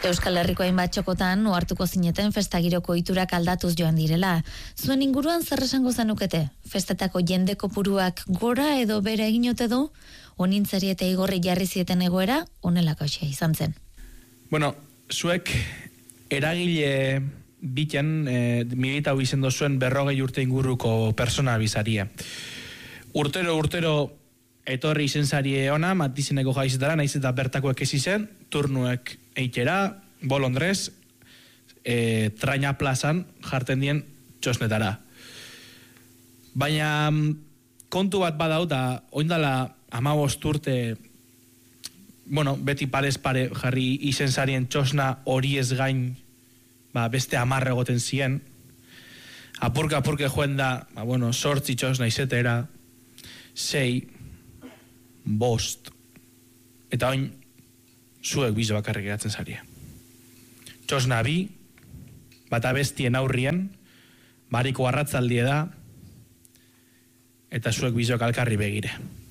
Euskal Herriko hainbat txokotan ohartuko zineten festagiroko ohiturak aldatuz joan direla. Zuen inguruan zer esango zenukete? Festetako jende kopuruak gora edo bera egin ote du? Onintzari eta igorri jarri zieten egoera honelakoa izan zen. Bueno, zuek eragile biten militau izendo zuen 40 urte inguruko persona bizaria. Urtero etorri izen zarie ona, matizeneko jaizetara, naiz eta bertakoek ez izen, turnuek eitera, Bolondrez, Traina plazan jarten dien txosnetara. Baina kontu bat badau, da oindala 15 urte, bueno, beti parez pare jarri izen zarien txosna hori ez gain, beste 10 egoten ziren. Apurka joen da, 8 txosna izetera, 6, 5, eta oin zuek bizo bakarrik geratzen zarie. Txosna 2, bata bestien aurrien, bariko arratzaldie da, eta zuek bizok alkarri begire.